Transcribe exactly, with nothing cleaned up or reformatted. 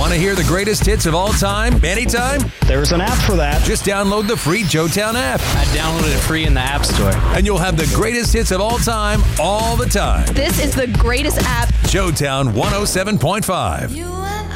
Want to hear the greatest hits of all time, anytime? There's an app for that. Just download the free Joetown app. I downloaded it free in the App Store. And you'll have the greatest hits of all time, all the time. This is the greatest app. Joetown one oh seven point five. You and